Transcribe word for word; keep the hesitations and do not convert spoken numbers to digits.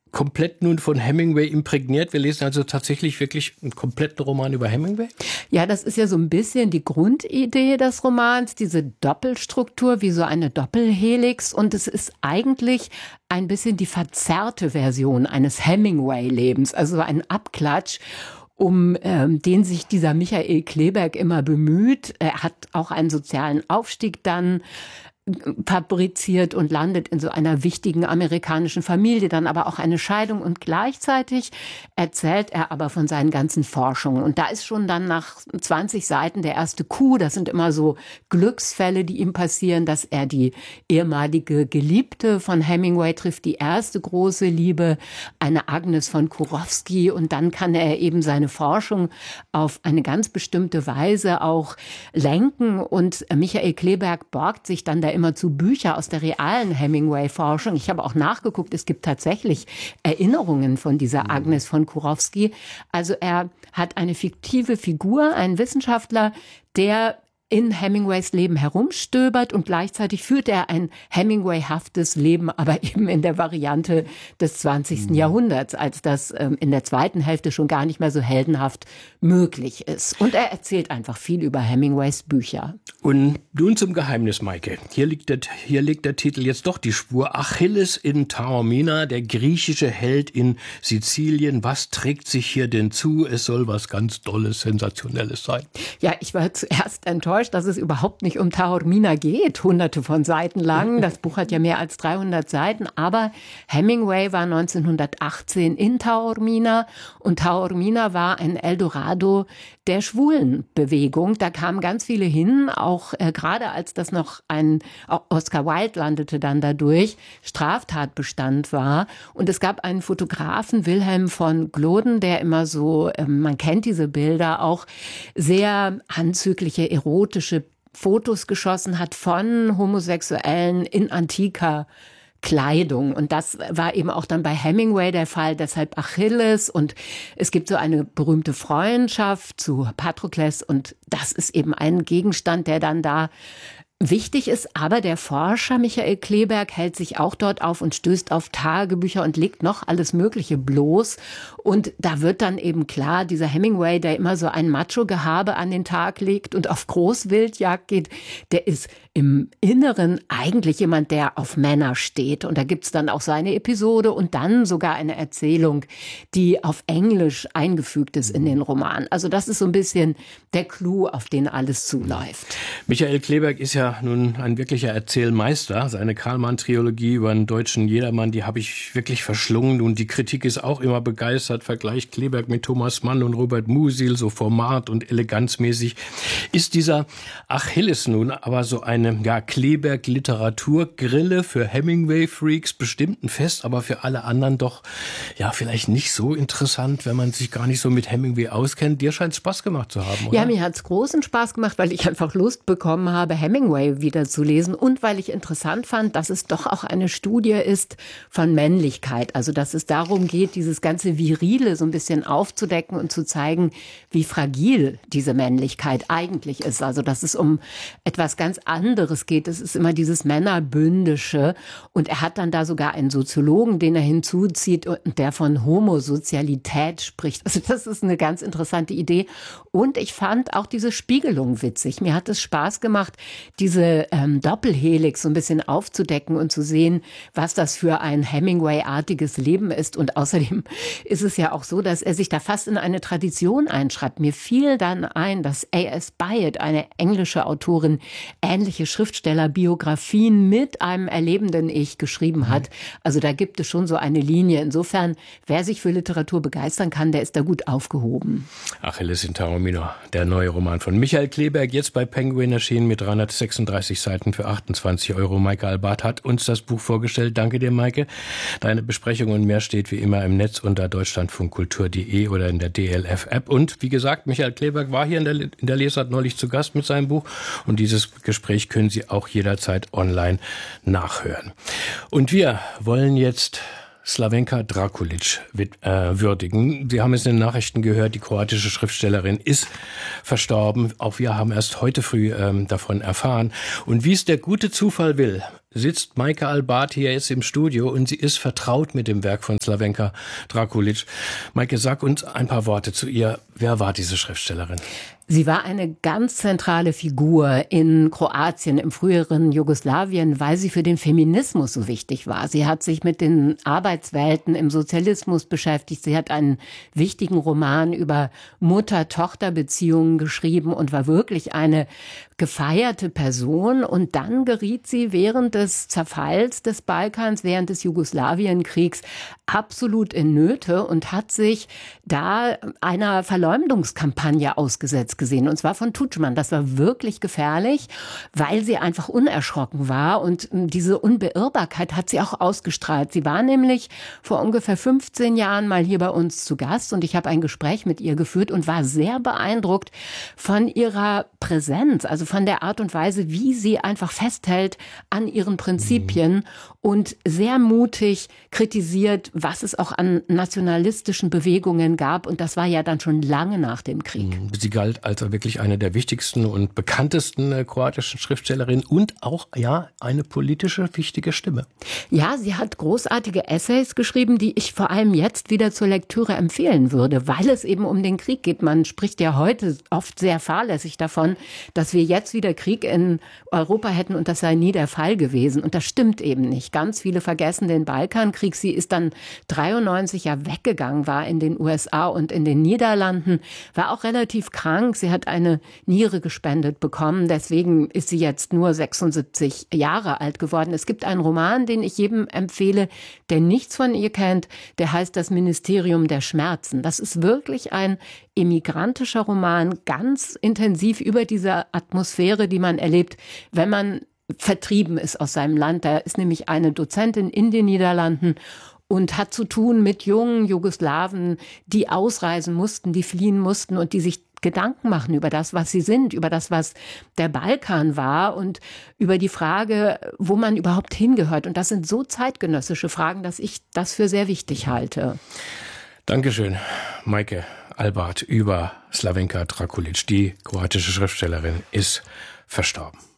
komplett nun von Hemingway imprägniert? Wir lesen also tatsächlich wirklich einen kompletten Roman über Hemingway? Ja, das ist ja so ein bisschen die Grundidee des Romans, diese Doppelstruktur wie so eine Doppelhelix. Und es ist eigentlich ein bisschen die verzerrte Version eines Hemingway-Lebens, also so ein Abklatsch, um ähm, den sich dieser Michael Kleeberg immer bemüht. Er hat auch einen sozialen Aufstieg dann fabriziert und landet in so einer wichtigen amerikanischen Familie, dann aber auch eine Scheidung, und gleichzeitig erzählt er aber von seinen ganzen Forschungen. Und da ist schon dann nach zwanzig Seiten der erste Coup, das sind immer so Glücksfälle, die ihm passieren, dass er die ehemalige Geliebte von Hemingway trifft, die erste große Liebe, eine Agnes von Kurowski, und dann kann er eben seine Forschung auf eine ganz bestimmte Weise auch lenken, und Michael Kleeberg borgt sich dann da immer zu Bücher aus der realen Hemingway-Forschung. Ich habe auch nachgeguckt, es gibt tatsächlich Erinnerungen von dieser Agnes von Kurowski. Also er hat eine fiktive Figur, einen Wissenschaftler, der in Hemingways Leben herumstöbert, und gleichzeitig führt er ein Hemingway-haftes Leben, aber eben in der Variante des zwanzigsten Jahrhunderts, als das ähm, in der zweiten Hälfte schon gar nicht mehr so heldenhaft möglich ist. Und er erzählt einfach viel über Hemingways Bücher. Und nun zum Geheimnis, Maike. Hier liegt der, hier legt der Titel jetzt doch die Spur. Achilles in Taormina, der griechische Held in Sizilien. Was trägt sich hier denn zu? Es soll was ganz Tolles, Sensationelles sein. Ja, ich war zuerst enttäuscht, dass es überhaupt nicht um Taormina geht, hunderte von Seiten lang. Das Buch hat ja mehr als dreihundert Seiten, aber Hemingway war neunzehnhundertachtzehn in Taormina, und Taormina war ein Eldorado der Schwulenbewegung. Da kamen ganz viele hin, auch äh, gerade als das noch ein, Oscar Wilde landete dann dadurch, Straftatbestand war. Und es gab einen Fotografen, Wilhelm von Gloden, der immer so, äh, man kennt diese Bilder, auch sehr anzügliche, erotische Fotos geschossen hat von Homosexuellen in antiker Kleidung. Und das war eben auch dann bei Hemingway der Fall, deshalb Achilles. Und es gibt so eine berühmte Freundschaft zu Patrokles, und das ist eben ein Gegenstand, der dann da wichtig ist. Aber der Forscher Michael Kleeberg hält sich auch dort auf und stößt auf Tagebücher und legt noch alles Mögliche bloß. Und da wird dann eben klar, dieser Hemingway, der immer so ein Macho-Gehabe an den Tag legt und auf Großwildjagd geht, der ist im Inneren eigentlich jemand, der auf Männer steht. Und da gibt's dann auch seine Episode und dann sogar eine Erzählung, die auf Englisch eingefügt ist in den Roman. Also das ist so ein bisschen der Clou, auf den alles zuläuft. Michael Kleeberg ist ja nun ein wirklicher Erzählmeister. Seine Karlmann-Trilogie über einen deutschen Jedermann, die habe ich wirklich verschlungen. Und die Kritik ist auch immer begeistert. Vergleicht Kleeberg mit Thomas Mann und Robert Musil, so format- und eleganzmäßig. Ist dieser Achilles nun aber so eine ja, Kleeberg-Literaturgrille für Hemingway-Freaks, bestimmt ein Fest, aber für alle anderen doch ja vielleicht nicht so interessant, wenn man sich gar nicht so mit Hemingway auskennt. Dir scheint es Spaß gemacht zu haben, oder? Ja, mir hat es großen Spaß gemacht, weil ich einfach Lust bekommen habe, Hemingway wieder zu lesen, und weil ich interessant fand, dass es doch auch eine Studie ist von Männlichkeit. Also dass es darum geht, dieses ganze Virile so ein bisschen aufzudecken und zu zeigen, wie fragil diese Männlichkeit eigentlich ist. Also dass es um etwas ganz anderes geht. Es ist immer dieses Männerbündische, und er hat dann da sogar einen Soziologen, den er hinzuzieht und der von Homosozialität spricht. Also das ist eine ganz interessante Idee, und ich fand auch diese Spiegelung witzig. Mir hat es Spaß gemacht, diese ähm, Doppelhelix so ein bisschen aufzudecken und zu sehen, was das für ein Hemingway-artiges Leben ist. Und außerdem ist es ja auch so, dass er sich da fast in eine Tradition einschreibt. Mir fiel dann ein, dass A S Byatt, eine englische Autorin, ähnliche Schriftstellerbiografien mit einem erlebenden Ich geschrieben hat. Also da gibt es schon so eine Linie. Insofern, wer sich für Literatur begeistern kann, der ist da gut aufgehoben. Achilles in Taormina, der neue Roman von Michael Kleeberg, jetzt bei Penguin erschienen mit dreihundertsechsunddreißig Seiten für achtundzwanzig Euro. Maike Albart hat uns das Buch vorgestellt. Danke dir, Maike. Deine Besprechung und mehr steht wie immer im Netz unter deutschlandfunkkultur punkt de oder in der D L F-App. Und wie gesagt, Michael Kleeberg war hier in der, in der Lesart neulich zu Gast mit seinem Buch, und dieses Gespräch können Sie auch jederzeit online nachhören. Und wir wollen jetzt Slavenka Drakulic würdigen. Sie haben es in den Nachrichten gehört, die kroatische Schriftstellerin ist verstorben. Auch wir haben erst heute früh ähm, davon erfahren. Und wie es der gute Zufall will, sitzt Maike Albart hier jetzt im Studio und sie ist vertraut mit dem Werk von Slavenka Drakulic. Maike, sag uns ein paar Worte zu ihr. Wer war diese Schriftstellerin? Sie war eine ganz zentrale Figur in Kroatien, im früheren Jugoslawien, weil sie für den Feminismus so wichtig war. Sie hat sich mit den Arbeitswelten im Sozialismus beschäftigt. Sie hat einen wichtigen Roman über Mutter-Tochter-Beziehungen geschrieben und war wirklich eine gefeierte Person. Und dann geriet sie während des Zerfalls des Balkans, während des Jugoslawienkriegs absolut in Nöte und hat sich da einer Verleumdungskampagne ausgesetzt gesehen, und zwar von Tudjman. Das war wirklich gefährlich, weil sie einfach unerschrocken war, und diese Unbeirrbarkeit hat sie auch ausgestrahlt. Sie war nämlich vor ungefähr fünfzehn Jahren mal hier bei uns zu Gast, und ich habe ein Gespräch mit ihr geführt und war sehr beeindruckt von ihrer Präsenz, also von der Art und Weise, wie sie einfach festhält an ihren Prinzipien mhm. und sehr mutig kritisiert, was es auch an nationalistischen Bewegungen gab, und das war ja dann schon lange nach dem Krieg. Sie galt also wirklich eine der wichtigsten und bekanntesten äh, kroatischen Schriftstellerinnen und auch, ja, eine politische wichtige Stimme. Ja, sie hat großartige Essays geschrieben, die ich vor allem jetzt wieder zur Lektüre empfehlen würde, weil es eben um den Krieg geht. Man spricht ja heute oft sehr fahrlässig davon, dass wir jetzt wieder Krieg in Europa hätten und das sei nie der Fall gewesen. Und das stimmt eben nicht. Ganz viele vergessen den Balkankrieg. Sie ist dann dreiundneunzig ja weggegangen, war in den U S A und in den Niederlanden, war auch relativ krank. Sie hat eine Niere gespendet bekommen. Deswegen ist sie jetzt nur sechsundsiebzig Jahre alt geworden. Es gibt einen Roman, den ich jedem empfehle, der nichts von ihr kennt. Der heißt Das Ministerium der Schmerzen. Das ist wirklich ein emigrantischer Roman, ganz intensiv über diese Atmosphäre, die man erlebt, wenn man vertrieben ist aus seinem Land. Da ist nämlich eine Dozentin in den Niederlanden und hat zu tun mit jungen Jugoslawen, die ausreisen mussten, die fliehen mussten und die sich Gedanken machen über das, was sie sind, über das, was der Balkan war und über die Frage, wo man überhaupt hingehört. Und das sind so zeitgenössische Fragen, dass ich das für sehr wichtig halte. Dankeschön, Maike Albart über Slavenka Drakulic. Die kroatische Schriftstellerin ist verstorben.